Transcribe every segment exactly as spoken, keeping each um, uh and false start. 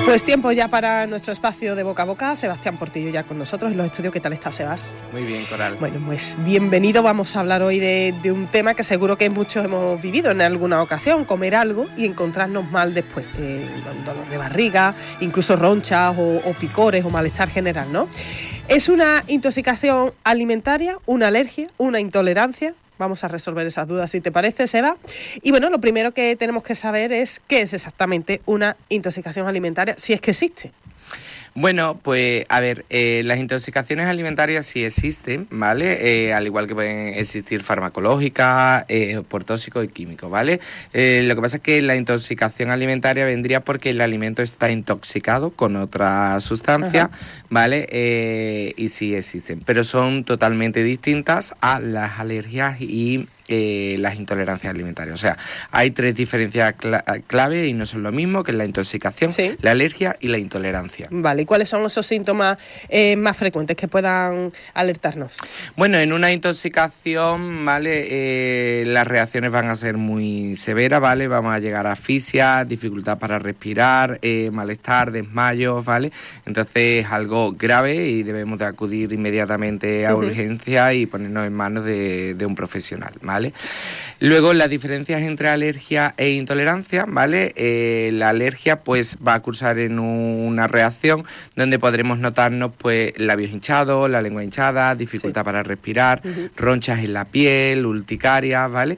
Pues tiempo ya para nuestro espacio de boca a boca. Sebastián Portillo ya con nosotros en los estudios. ¿Qué tal estás, Sebas? Muy bien, Coral. Bueno, pues bienvenido. Vamos a hablar hoy de, de un tema que seguro que muchos hemos vivido en alguna ocasión: comer algo y encontrarnos mal después. Eh, dolor de barriga, incluso ronchas o, o picores o malestar general, ¿no? ¿Es una intoxicación alimentaria, una alergia, una intolerancia? Vamos a resolver esas dudas, si te parece, Seba. Y bueno, lo primero que tenemos que saber es qué es exactamente una intoxicación alimentaria, si es que existe. Bueno, pues a ver, eh, las intoxicaciones alimentarias sí existen, ¿vale? Eh, al igual que pueden existir farmacológicas, eh, por tóxicos y químicos, ¿vale? Eh, lo que pasa es que la intoxicación alimentaria vendría porque el alimento está intoxicado con otra sustancia, Ajá. ¿vale? Eh, y sí existen, pero son totalmente distintas a las alergias y Eh, las intolerancias alimentarias. O sea, hay tres diferencias cl- clave y no son lo mismo que la intoxicación, sí. la alergia y la intolerancia. Vale, ¿y cuáles son esos síntomas eh, más frecuentes que puedan alertarnos? Bueno, en una intoxicación, ¿vale? Eh, las reacciones van a ser muy severas, ¿vale? Vamos a llegar a asfixia, dificultad para respirar, eh, malestar, desmayos, ¿vale? Entonces es algo grave y debemos de acudir inmediatamente a uh-huh. urgencia y ponernos en manos de, de un profesional, ¿vale? ¿Vale? Luego, las diferencias entre alergia e intolerancia, ¿vale? Eh, la alergia pues va a cursar en una reacción donde podremos notarnos pues labios hinchados, la lengua hinchada, dificultad sí. para respirar, uh-huh. ronchas en la piel, urticaria, ¿vale?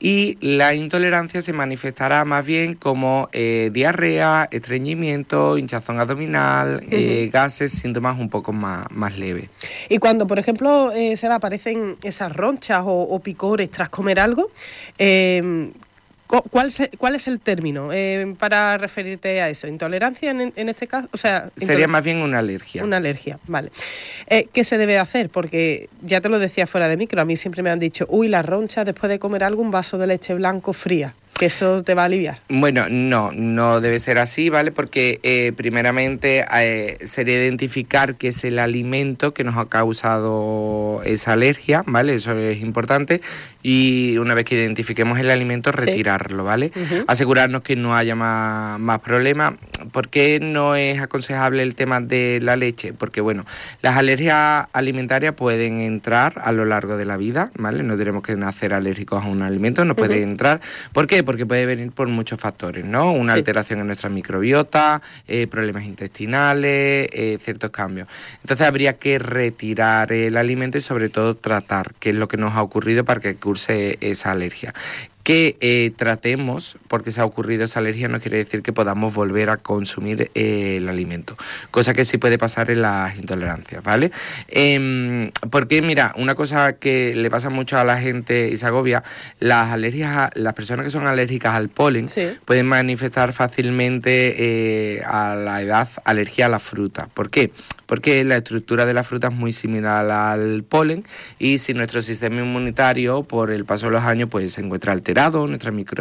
Y la intolerancia se manifestará más bien como eh, diarrea, estreñimiento, hinchazón abdominal, uh-huh. eh, gases, síntomas un poco más, más leves. Y cuando, por ejemplo, eh, se aparecen esas ronchas o, o picores tras comer algo, eh, ¿cuál, se, ¿cuál es el término eh, para referirte a eso? ¿Intolerancia en, en este caso? O sea, sería más bien una alergia. Una alergia, vale. Eh, ¿Qué se debe hacer? Porque ya te lo decía fuera de micro, a mí siempre me han dicho, uy, la roncha después de comer algo, un vaso de leche blanco fría, que eso te va a aliviar. Bueno, no, no debe ser así, ¿vale? Porque eh, primeramente eh, sería identificar qué es el alimento que nos ha causado esa alergia, ¿vale? Eso es importante. Y una vez que identifiquemos el alimento, retirarlo, ¿vale? Uh-huh. Asegurarnos que no haya más, más problemas. ¿Por qué no es aconsejable el tema de la leche? Porque, bueno, las alergias alimentarias pueden entrar a lo largo de la vida, ¿vale? No tenemos que nacer alérgicos a un alimento, no puede uh-huh. entrar. ¿Por qué? Porque puede venir por muchos factores, ¿no? Una sí. alteración en nuestra microbiota, eh, problemas intestinales, eh, ciertos cambios. Entonces habría que retirar el alimento y sobre todo tratar qué es lo que nos ha ocurrido para que curse esa alergia. Que eh, tratemos, porque se ha ocurrido esa alergia, no quiere decir que podamos volver a consumir eh, el alimento, cosa que sí puede pasar en las intolerancias, ¿vale? Eh, porque, mira, una cosa que le pasa mucho a la gente y se agobia, las alergias, a, las personas que son alérgicas al polen sí. pueden manifestar fácilmente eh, a la edad alergia a la fruta. ¿Por qué? Porque la estructura de la fruta es muy similar al polen y si nuestro sistema inmunitario por el paso de los años pues se encuentra alterado, nuestra micro